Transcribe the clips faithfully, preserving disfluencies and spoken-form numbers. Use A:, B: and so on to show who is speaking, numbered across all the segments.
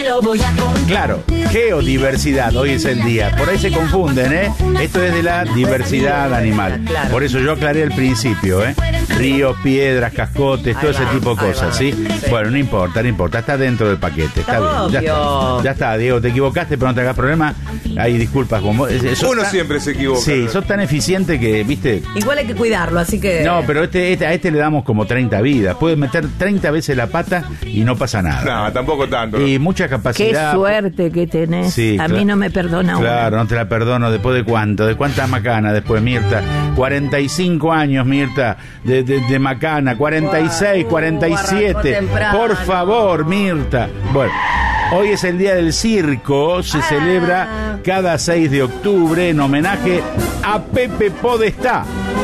A: lo voy a contar.
B: Claro, geodiversidad, hoy es el día. Por ahí se confunden, ¿eh? Esto es de la diversidad animal.
C: Claro.
B: Por eso yo aclaré al principio, ¿eh? Ríos, piedras, cascotes, todo
C: Ahí
B: ese
C: va,
B: tipo de
C: ahí
B: cosas,
C: va.
B: ¿sí?
C: Sí.
B: Bueno, no importa, no importa. Está dentro del paquete, está bien. Ya
C: Obvio.
B: está, ya está, Diego, te equivocaste, pero no te hagas problema. Hay disculpas con vos. Es- es- sos
D: Uno
B: tan-
D: siempre se equivoca.
B: Sí, sos tan eficiente que, viste...
C: Igual hay que cuidarlo, así que...
B: No, pero este, este- a este le damos como treinta vidas. Puede meter treinta veces la pata y no pasa nada.
D: No, tampoco tanto.
B: Y mucha
E: Qué
B: capacidad.
E: suerte que tenés.
B: Sí,
E: a
B: cla-
E: mí no me perdona uno.
B: Claro, no te la perdono. ¿Después de cuánto? ¿De cuántas macanas después, Mirta? cuarenta y cinco años, Mirta, de, de, de macana. cuarenta y seis,
C: Uh,
B: cuarenta y siete.
C: arrancó temprano.
B: Por favor, Mirta. Bueno, hoy es el Día del Circo. Se
C: Ah.
B: celebra cada seis de octubre en homenaje a Pepe Podestá.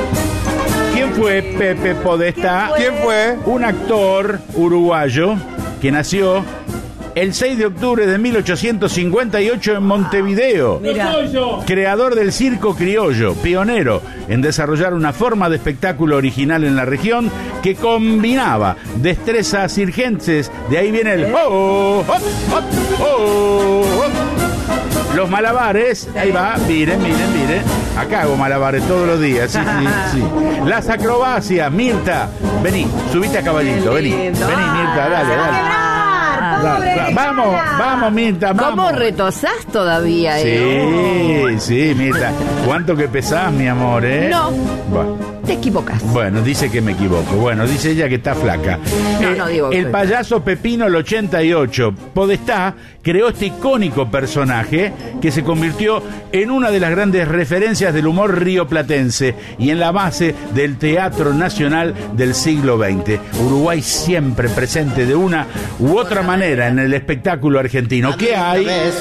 B: ¿Quién fue Pepe Podestá?
D: ¿Quién fue?
B: Un actor uruguayo que nació el seis de octubre de mil ochocientos cincuenta y ocho en Montevideo.
C: Mira.
B: Creador del circo criollo, pionero en desarrollar una forma de espectáculo original en la región que combinaba destrezas circenses. De ahí viene el oh, hop, hop, oh, hop. Los malabares, ahí va, miren, miren, miren. Acá hago malabares todos los días, sí, sí, sí. Las acrobacias, Mirta, vení, subite a caballito, vení, vení,
C: lindo.
B: Mirta, dale, dale. Da- da- Vamos, vamos, Mirta,
E: ¿Cómo
B: vamos.
E: retosás todavía? eh?
B: Sí, sí, Mirta. ¿Cuánto que pesás, mi amor, eh?
E: No.
B: Bueno.
E: Te equivocas.
B: Bueno, dice que me equivoco. Bueno, dice ella que está flaca.
E: No, no digo que
B: El
E: soy
B: payaso Pepino el ochenta y ocho. Podestá creó este icónico personaje que se convirtió en una de las grandes referencias del humor rioplatense y en la base del teatro nacional del siglo veinte. Uruguay siempre presente de una u otra manera en el espectáculo argentino. ¿Qué hay?